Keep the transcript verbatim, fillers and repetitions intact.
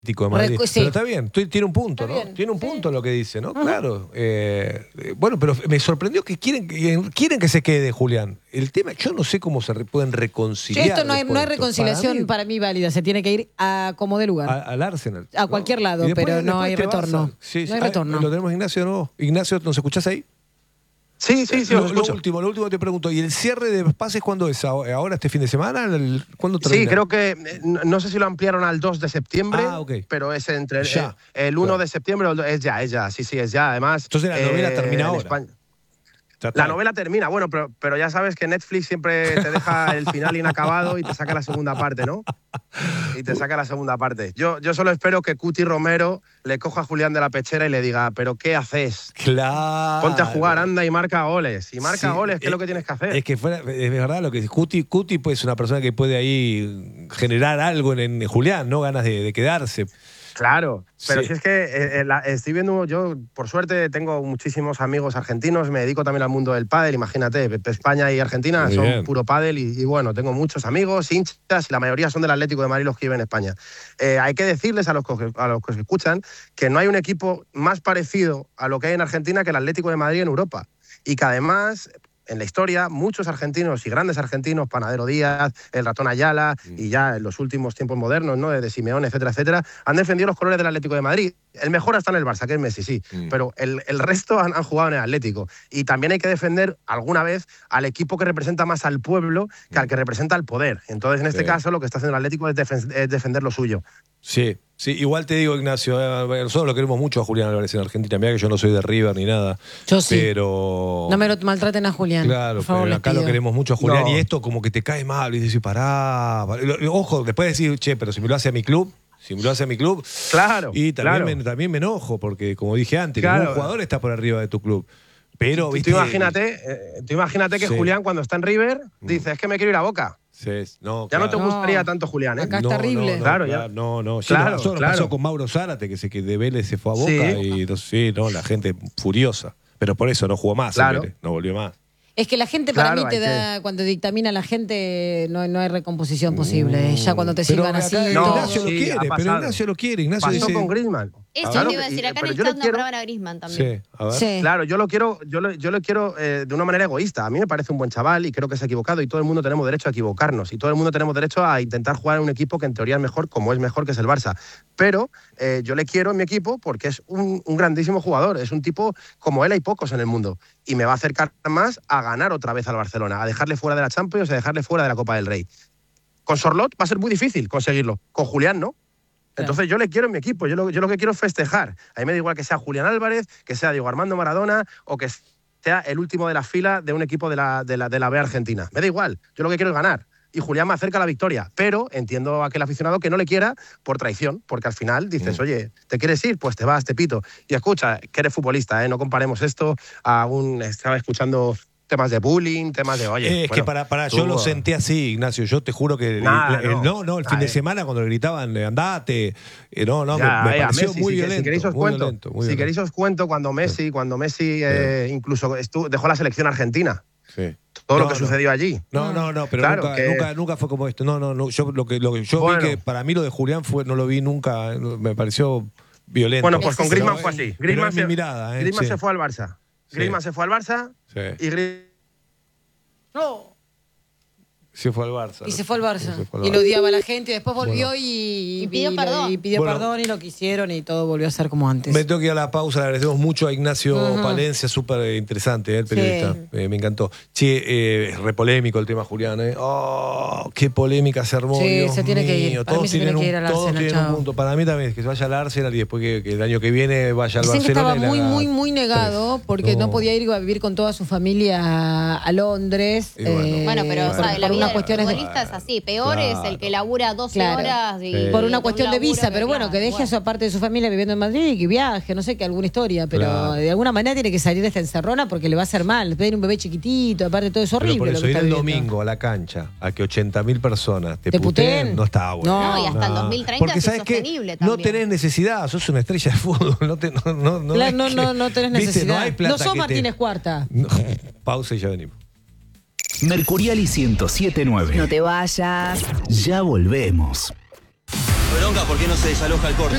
de Madrid. Recu sí. Pero está bien, tiene un punto, está ¿no? Bien. Tiene un punto sí. lo que dice, ¿no? Uh-huh. Claro. Eh, bueno, pero me sorprendió que quieren, quieren que se quede Julián. El tema, yo no sé cómo se pueden reconciliar. Sí, esto no hay, no hay esto. reconciliación para mí, para mí válida. Se tiene que ir a como de lugar. A, al Arsenal. A cualquier ¿no? lado, Después, pero no hay retorno. Sí, sí. No hay Ah, retorno. lo tenemos Ignacio, ¿no? Ignacio, ¿nos escuchás ahí? Sí, sí, sí, lo, os lo escucho. último, lo último te pregunto, ¿y el cierre de pases cuándo es? ¿Ahora este fin de semana? ¿Cuándo termina? Sí, creo que, no, no sé si lo ampliaron al dos de septiembre, ah, okay. pero es entre ya, el, el uno claro. de septiembre, es ya, es ya, sí, sí, es ya, además. Entonces la novela eh, termina ahora. España, la novela termina, bueno, pero, pero ya sabes que Netflix siempre te deja el final inacabado y te saca la segunda parte, ¿no? Y te saca la segunda parte. Yo, yo solo espero que Cuti Romero le coja a Julián de la pechera y le diga, ¿pero qué haces? Claro. Ponte a jugar, anda y marca goles. Y marca sí, goles, que es, es lo que tienes que hacer. Es que fuera, es verdad lo que dice Cuti. Cuti pues, es una persona que puede ahí generar algo en, en Julián, ¿no? Ganas de, de quedarse. Claro, pero sí. si es que eh, la, estoy viendo, yo por suerte tengo muchísimos amigos argentinos, me dedico también al mundo del pádel, imagínate, España y Argentina Muy son bien. puro pádel y, y bueno, tengo muchos amigos, hinchas, y la mayoría son del Atlético de Madrid los que viven en España. Eh, hay que decirles a los, que, a los que se escuchan que no hay un equipo más parecido a lo que hay en Argentina que el Atlético de Madrid en Europa y que además... En la historia, muchos argentinos y grandes argentinos, Panadero Díaz, el Ratón Ayala mm. y ya en los últimos tiempos modernos, ¿no? de Simeone, etcétera, etcétera, han defendido los colores del Atlético de Madrid. El mejor está en el Barça, que es Messi, sí, mm. pero el, el resto han, han jugado en el Atlético. Y también hay que defender alguna vez al equipo que representa más al pueblo que al que representa al poder. Entonces, en este sí. caso, lo que está haciendo el Atlético es, defen es defender lo suyo. Sí, sí, igual te digo, Ignacio, eh, nosotros lo queremos mucho a Julián Álvarez en Argentina. Mira que yo no soy de River ni nada. Yo sí. Pero... No me lo maltraten a Julián. Claro, por favor, pero acá lo queremos mucho a Julián. No. Y esto como que te cae mal. Y dices, pará. Ojo, después de decir, che, pero si me lo hace a mi club... Si me lo hace a mi club. Claro. Y también, claro. me, también me enojo, porque como dije antes, claro. ningún jugador está por arriba de tu club. Pero, tú, ¿viste? Tú imagínate, eh, tú imagínate que sí. Julián, cuando está en River, dice, es que me quiero ir a Boca. Sí, no, ya claro. no te gustaría no, tanto Julián, ¿eh? Acá es no, terrible. No, no, claro, claro, ya. no, no. Sí, claro, no, claro. pasó con Mauro Zárate, que, se, que de Vélez se fue a Boca sí. y no, sí, no, la gente furiosa. Pero por eso no jugó más, claro. no volvió más. Es que la gente para claro, mí te da, que... cuando dictamina la gente, no, no hay recomposición posible. Mm, ya cuando te silban así. No, Ignacio lo sí, quiere, pero Ignacio lo quiere. Ignacio pasó dice... con Griezmann. Eso claro, te iba a decir, acá y, en el chat nombraban a Griezmann también. Sí, a ver. Sí. Claro, yo lo quiero, yo lo, yo lo quiero eh, de una manera egoísta. A mí me parece un buen chaval y creo que se ha equivocado y todo el mundo tenemos derecho a equivocarnos y todo el mundo tenemos derecho a intentar jugar en un equipo que en teoría es mejor, como es mejor, que es el Barça. Pero eh, yo le quiero en mi equipo porque es un, un grandísimo jugador, es un tipo como él, hay pocos en el mundo y me va a acercar más a ganar otra vez al Barcelona, a dejarle fuera de la Champions, a dejarle fuera de la Copa del Rey. Con Sorlot va a ser muy difícil conseguirlo, con Julián no. Entonces yo le quiero en mi equipo, yo lo, yo lo que quiero es festejar. A mí me da igual que sea Julián Álvarez, que sea Diego Armando Maradona o que sea el último de la fila de un equipo de la, de la, de la B Argentina. Me da igual, yo lo que quiero es ganar. Y Julián me acerca a la victoria, pero entiendo a aquel aficionado que no le quiera por traición, porque al final dices, mm. oye, ¿te quieres ir? Pues te vas, te pito. Y escucha, que eres futbolista, ¿eh? No comparemos esto a un... Estaba escuchando... temas de bullying, temas de, oye... Eh, es bueno, que para, para tú, yo lo sentí así, Ignacio, yo te juro que... Nada, el, no. no, no, el fin Ay. de semana cuando le gritaban, andate, eh, no, no, ya, me, me ya, pareció Messi, muy si, violento. Si queréis os muy cuento, violento, muy si violento. queréis os cuento cuando Messi, sí. cuando Messi eh, sí. incluso estuvo, dejó la selección argentina. Sí. Todo no, lo que no. sucedió allí. No, no, no, pero claro, nunca, que... nunca, nunca fue como esto. No, no, no. Yo lo que, lo que yo bueno. vi que para mí lo de Julián fue, no lo vi nunca, me pareció violento. Bueno, pues con pero, Griezmann fue así. Griezmann, se, mirada, eh, Griezmann sí. se fue al Barça. Sí. Griezmann se fue al Barça sí. y Griezmann... No. Se fue al Barça. Y se fue al Barça. Fue al Barça. Y lo odiaba a la gente y después volvió bueno. y, y pidió y, perdón. Y pidió bueno. perdón y lo quisieron y todo volvió a ser como antes. Me tengo que ir a la pausa, le agradecemos mucho a Ignacio uh-huh. Palencia, súper interesante, ¿eh? El periodista. Sí. Eh, me encantó. Che, eh, re polémico el tema Julián, ¿eh? Oh, qué polémica se armó. Sí, Dios se tiene mío. que ir. Para todos mí se tiene un, que ir al todos Arsenal, tienen un chao. punto. Para mí también, que se vaya al Arsenal y después que, que el año que viene vaya al Dicen Barcelona. que estaba muy, muy, muy negado tres. porque no. no podía ir a vivir con toda su familia a Londres. Y bueno, eh, bueno, pero por, ¿sabe? La por vida unas cuestiones del futbolista de... es así. Peor Claro. es el que labura doce Claro. horas. Y, Sí. Por una un cuestión de visa, laburo pero que, bueno, claro, que deje bueno. a su parte de su familia viviendo en Madrid y que viaje, no sé, que alguna historia, pero Claro. de alguna manera tiene que salir de esta encerrona porque le va a hacer mal. Pedir un bebé chiquitito, aparte todo es horrible. Pero por eso lo que ir está el viviendo. domingo a la cancha a que ochenta mil personas te, ¿Te puteen, puteen? no está bueno. No, y hasta el No. dos mil treinta Porque es sabes que insostenible no también. tenés necesidad, sos una estrella de fútbol, no te, no, no, no, Claro, es no, que- no, no tenés ¿viste? necesidad. No hay plata No sos que Martínez te... Cuarta. No. Pausa y ya venimos. Mercurial y ciento siete punto nueve. No te vayas. Ya volvemos. Bronca, ¿por qué no se desaloja el corte?